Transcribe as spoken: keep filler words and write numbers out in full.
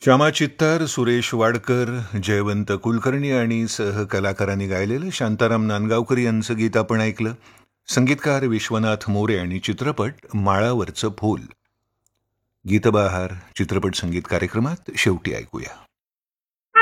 श्यामा चित्तार, सुरेश वाडकर, जयवंत कुलकर्णी आणि सहकलाकारांनी गायलेलं शांताराम नांदगावकर यांचं गीत आपण ऐकलं. संगीतकार विश्वनाथ मोरे आणि चित्रपट माळावरचं फूल. गीतबहार चित्रपट संगीत कार्यक्रमात शेवटी ऐकूया.